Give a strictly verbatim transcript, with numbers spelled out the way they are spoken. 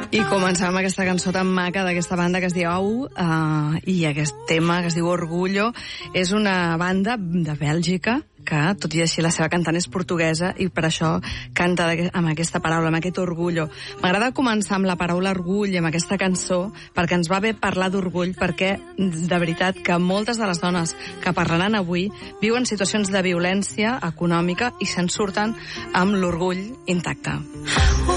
I començam amb aquesta cançó tan maca d'aquesta banda que es diu Au, uh, i aquest tema que es diu Orgullo. És una banda de Bèlgica que, tot i així, la seva cantant és portuguesa i per això canta amb aquesta paraula, amb aquest orgullo. M'agrada començar amb la paraula orgull i amb aquesta cançó perquè ens va bé parlar d'orgull, perquè de veritat que moltes de les dones que parlaran avui viuen situacions de violència econòmica i se'n surten amb l'orgull intacte.